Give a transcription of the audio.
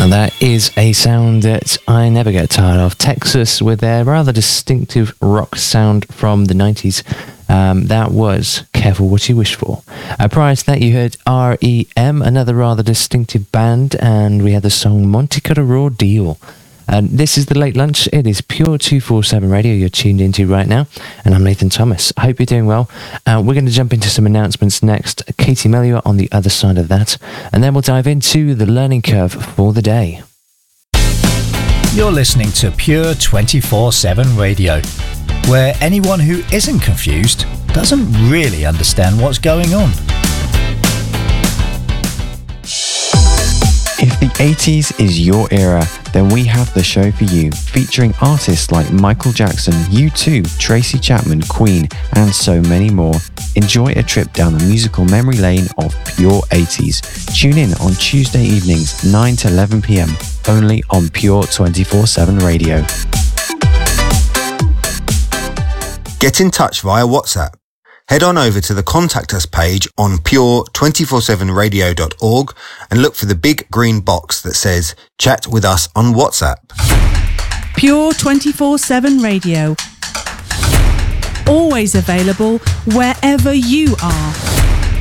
And that is a sound that I never get tired of. Texas with their rather distinctive rock sound from the 90s. That was Careful What You Wish For. Prior to that you heard R.E.M., another rather distinctive band, and we had the song Monte Carlo Raw Deal. This is The Late Lunch. It is Pure 247 Radio you're tuned into right now, and I'm Nathan Thomas. I hope you're doing well. We're going to jump into some announcements next. Katie Melua on the other side of that, and then we'll dive into the learning curve for the day. You're listening to Pure 24/7 Radio, where anyone who isn't confused doesn't really understand what's going on. If the 80s is your era, then we have the show for you, featuring artists like Michael Jackson, U2, Tracy Chapman, Queen, and so many more. Enjoy a trip down the musical memory lane of Pure 80s. Tune in on Tuesday evenings, 9 to 11 p.m, only on Pure 24/7 Radio. Get in touch via WhatsApp. Head on over to the Contact Us page on pure247radio.org and look for the big green box that says Chat with us on WhatsApp. Pure 24/7 Radio. Always available wherever you are.